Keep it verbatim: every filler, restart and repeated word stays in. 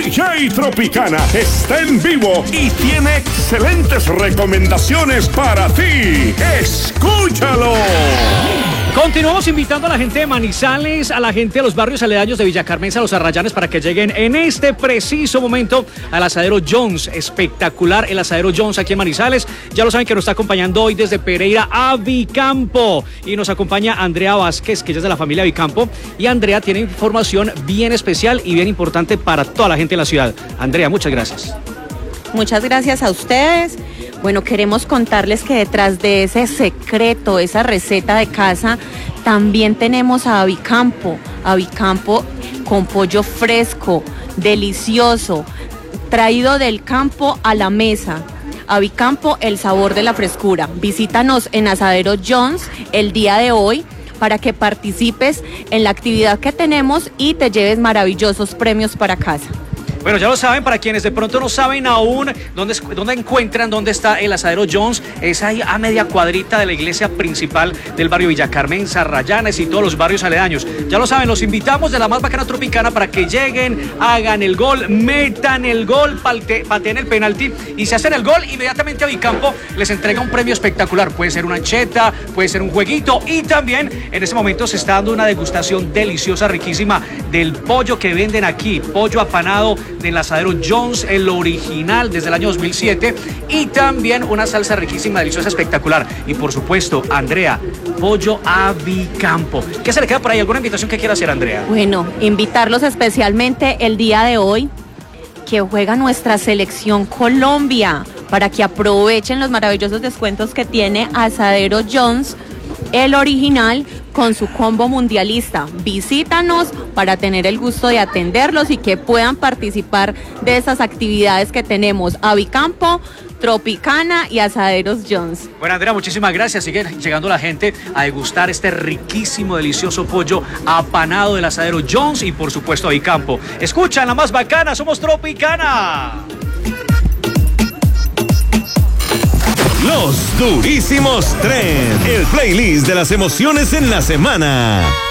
D J Tropicana está en vivo y tiene excelentes recomendaciones para ti. ¡Escúchalo! Continuamos invitando a la gente de Manizales, a la gente de los barrios aledaños de Villa Carmenza, a los Arrayanes, para que lleguen en este preciso momento al Asadero Jones. Espectacular el Asadero Jones aquí en Manizales. Ya lo saben que nos está acompañando hoy desde Pereira a Vicampo. Y nos acompaña Andrea Vázquez, que ella es de la familia Vicampo. Y Andrea tiene información bien especial y bien importante para toda la gente de la ciudad. Andrea, muchas gracias. Muchas gracias a ustedes. Bueno, queremos contarles que detrás de ese secreto, esa receta de casa, también tenemos a Avicampo. Avicampo con pollo fresco, delicioso, traído del campo a la mesa. Avicampo, el sabor de la frescura. Visítanos en Asadero Jones el día de hoy para que participes en la actividad que tenemos y te lleves maravillosos premios para casa. Bueno, ya lo saben, para quienes de pronto no saben aún dónde, dónde encuentran, dónde está el Asadero Jones, es ahí a media cuadrita de la iglesia principal del barrio Villa Carmenza, Arrayanes y todos los barrios aledaños. Ya lo saben, los invitamos de la más bacana tropicana para que lleguen, hagan el gol, metan el gol, palte, pateen el penalti y si hacen el gol, inmediatamente a Vicampo les entrega un premio espectacular. Puede ser una ancheta, puede ser un jueguito y también en ese momento se está dando una degustación deliciosa, riquísima del pollo que venden aquí, pollo apanado del Asadero Jones, el original desde el año dos mil siete y también una salsa riquísima, deliciosa, espectacular y por supuesto, Andrea, pollo a Vicampo. ¿Qué se le queda por ahí? ¿Alguna invitación que quiera hacer, Andrea? Bueno, invitarlos especialmente el día de hoy que juega nuestra selección Colombia para que aprovechen los maravillosos descuentos que tiene Asadero Jones, el original, con su combo mundialista. Visítanos para tener el gusto de atenderlos y que puedan participar de esas actividades que tenemos. Avicampo, Tropicana y Asaderos Jones. Bueno, Andrea, muchísimas gracias. Sigue llegando la gente a degustar este riquísimo, delicioso pollo apanado del Asadero Jones y por supuesto Avicampo. Escuchan la más bacana, somos Tropicana. Los Durísimos Trend, el playlist de las emociones en la semana.